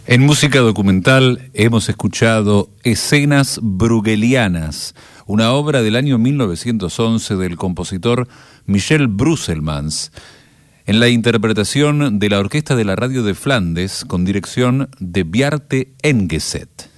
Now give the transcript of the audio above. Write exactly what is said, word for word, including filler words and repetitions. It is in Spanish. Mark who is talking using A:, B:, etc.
A: En música documental hemos escuchado Escenas Bruegelianas, una obra del año mil novecientos once del compositor Michel Brusselmans, en la interpretación de la Orquesta de la Radio de Flandes con dirección de Bjarte Engeset.